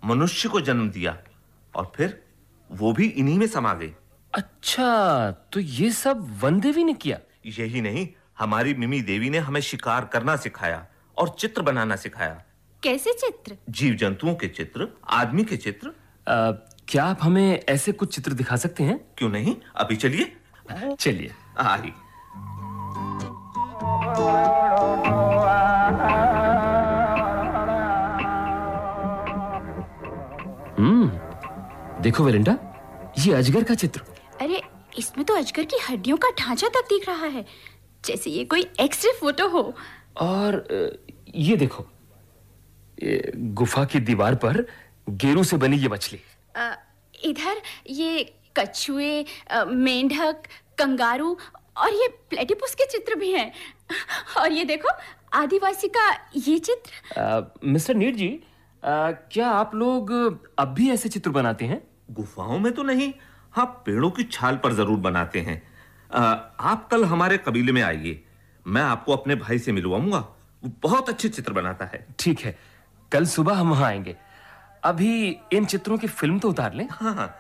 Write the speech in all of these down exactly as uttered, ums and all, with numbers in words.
मनुष्य को जन्म दिया और फिर वो भी इन्हीं में समा गई। अच्छा, तो ये सब वन देवी ने किया? यही नहीं, हमारी मिमी देवी ने हमें शिकार करना सिखाया और चित्र बनाना सिखाया। कैसे चित्र? जीव जंतुओं के चित्र, आदमी के चित्र। आ, क्या आप हमें ऐसे कुछ चित्र दिखा सकते हैं? क्यों नहीं, अभी चलिए। चलिए। आई। हम्म, देखो वेलिंडा, ये अजगर का चित्र। अरे, इसमें तो अजगर की हड्डियों का ढांचा तक दिख रहा है, जैसे ये कोई एक्स-रे फोटो हो। और ये देखो, ये गुफा की दीवार पर गेरू से बनी ये मछली। आ, इधर ये कछुए, मेंढक, कंगारू और ये प्लेटिपस के चित्र भी हैं। और ये देखो, आदिवासी का ये चित्र। आ, मिस्टर नीड जी, आ, क्या आप लोग अब भी ऐसे चित्र बनाते हैं? गुफाओं में तो नहीं, हाँ पेड़ों की छाल पर जरूर बनाते हैं। आ, आप कल हमारे कबीले में आइए, मैं आपको अपने भाई से मिलवाऊंगा, वो बहुत अच्छे चित्र बनाता है। ठीक है, कल सुबह हम वहां आएंगे। अभी इन चित्रों की फिल्म तो उतार लें। हाँ।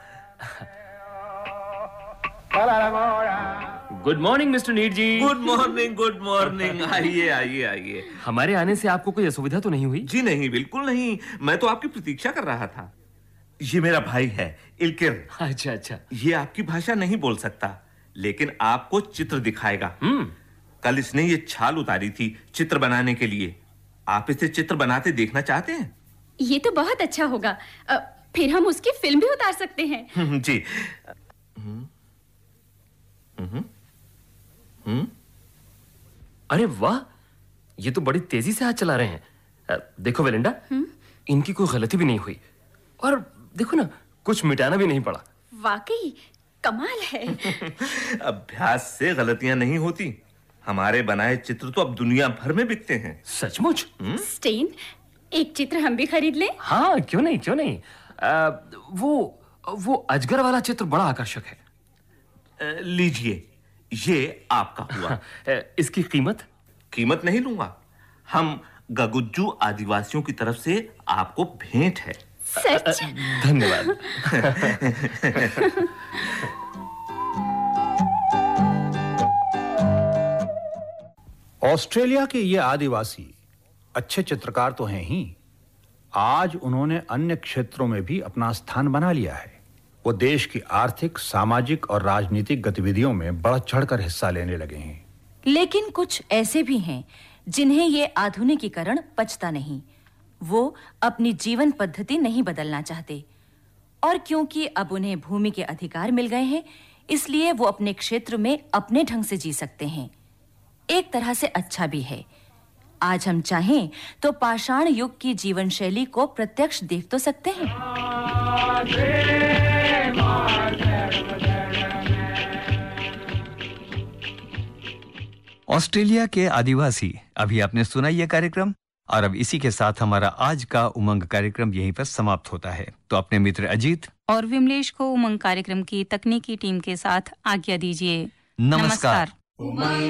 गुड मॉर्निंग मिस्टर नीड जी। Good morning, good morning. आइए आइए आइए। हमारे आने से आपको कोई असुविधा तो नहीं हुई? जी नहीं, बिल्कुल नहीं, मैं तो आपकी प्रतीक्षा कर रहा था। ये मेरा भाई है इल्किर। अच्छा अच्छा। ये आपकी भाषा नहीं बोल सकता, लेकिन आपको चित्र दिखाएगा। हम्म। कल इसने ये छाल उतारी थी चित्र बनाने के लिए। आप इसे चित्र बनाते देखना चाहते हैं? ये तो बहुत अच्छा होगा, आ, फिर हम उसकी फिल्म भी उतार सकते हैं। जी। हम्म हम्म हम्म। अरे वाह, ये तो बड़ी तेजी से हाथ चला रहे हैं। देखो वेलिंडा, इनकी कोई गलती भी नहीं हुई और देखो ना, कुछ मिटाना भी नहीं पड़ा। वाकई कमाल है। अभ्यास से गलतियां नहीं होती। हमारे बनाए चित्र तो अब दुनिया भर में बिकते हैं। सचमुच? स्टेन, एक चित्र हम भी खरीद लें? हाँ, क्यों नहीं क्यों नहीं। आ, वो वो अजगर वाला चित्र बड़ा आकर्षक है। आ, लीजिए, ये आपका हुआ। इसकी कीमत? कीमत नहीं लूंगा, हम गगुज्जू आदिवासियों की तरफ से आपको भेंट है। सच? धन्यवाद। ऑस्ट्रेलिया के ये आदिवासी अच्छे चित्रकार तो हैं ही, आज उन्होंने अन्य क्षेत्रों में भी अपना स्थान बना लिया है। वो देश की आर्थिक, सामाजिक और राजनीतिक गतिविधियों में बढ़ चढ़कर हिस्सा लेने लगे हैं। लेकिन कुछ ऐसे भी हैं जिन्हें ये आधुनिकीकरण पचता नहीं। वो अपनी जीवन पद्धति नहीं बदलना चाहते और क्योंकि अब उन्हें भूमि के अधिकार मिल गए हैं, इसलिए वो अपने क्षेत्र में अपने ढंग से जी सकते हैं। एक तरह से अच्छा भी है। आज हम चाहें तो पाषाण युग की जीवन शैली को प्रत्यक्ष देख तो सकते हैं। ऑस्ट्रेलिया के आदिवासी, अभी आपने सुना यह कार्यक्रम और अब इसी के साथ हमारा आज का उमंग कार्यक्रम यहीं पर समाप्त होता है। तो अपने मित्र अजीत और विमलेश को उमंग कार्यक्रम की तकनीकी टीम के साथ आज्ञा दीजिए। नमस्कार, नमस्कार।